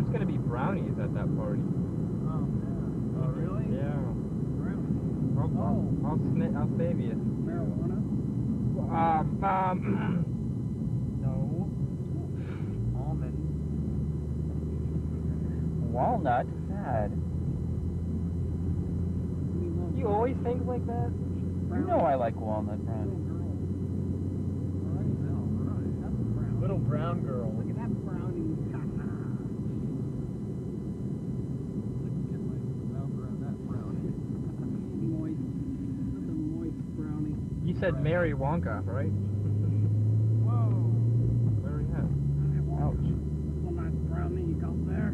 there's gonna be brownies at that party. Oh, yeah. Oh, really? Yeah. Brownies. I'll save you. Marijuana? No. Almond. Walnut? Sad. You always think like that? You know I like walnut brownie. Little brown girl. Look at that brownie. I can get my mouth around that brownie. Moist. That's a moist brownie. You said Mary Wonka, right? Whoa. Where are we at? Ouch. That's a nice brownie you got there.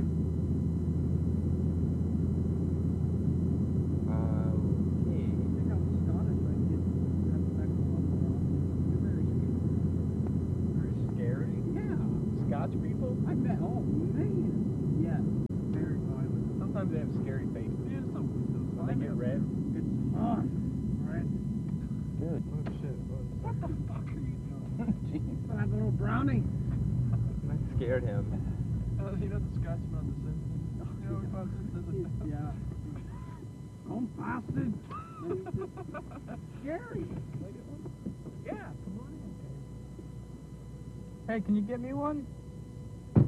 Okay. I think I'm Scottish. I get that second one wrong. You're very scary. Very scary. Yeah. Scotch people? I bet. Oh, man. Yes. Very violent. Sometimes they have scary faces. Yeah, when they get red. It's fun. Right? Dude. Oh shit. What the fuck are you doing? Jeez. That little brownie. That scared him. You know the Scotsman on The Simpsons? You know, he pops into the... Yeah. Come bastard. That's scary. Yeah, come on in. Hey, can you get me one?